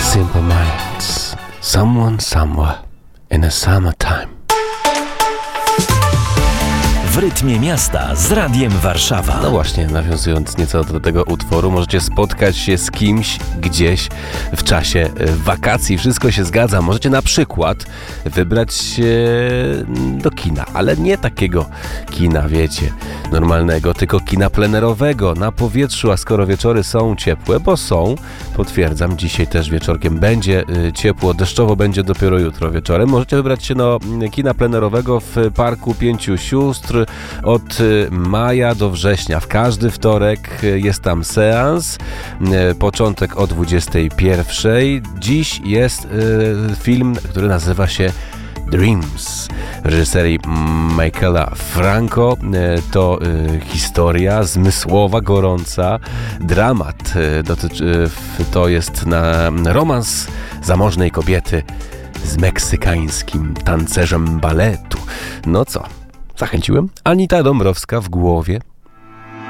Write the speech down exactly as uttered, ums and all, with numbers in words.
Simple Minds. Someone somewhere in the summertime. W rytmie miasta z Radiem Warszawa. No właśnie, nawiązując nieco do tego utworu, możecie spotkać się z kimś gdzieś w czasie wakacji. Wszystko się zgadza. Możecie na przykład wybrać się do kina, ale nie takiego kina, wiecie, normalnego, tylko kina plenerowego na powietrzu, a skoro wieczory są ciepłe, bo są, potwierdzam, dzisiaj też wieczorkiem będzie ciepło, deszczowo będzie dopiero jutro wieczorem. Możecie wybrać się do kina plenerowego w Parku Pięciu Sióstr od maja do września. W każdy wtorek jest tam seans. Początek o dwudziestej pierwszej. Dziś jest film, który nazywa się Dreams w reżyserii Michaela Franco. To historia zmysłowa, gorąca, dramat. Dotyczy, to jest na romans zamożnej kobiety z meksykańskim tancerzem baletu. No co? Zachęciłem? Anita Dąbrowska w głowie.